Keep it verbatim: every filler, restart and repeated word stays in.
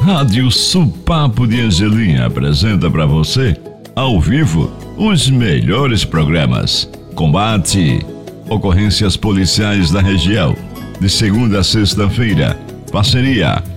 Rádio Supapo de Angelim apresenta para você, ao vivo, os melhores programas. Combate, ocorrências policiais da região, de segunda a sexta-feira. Parceria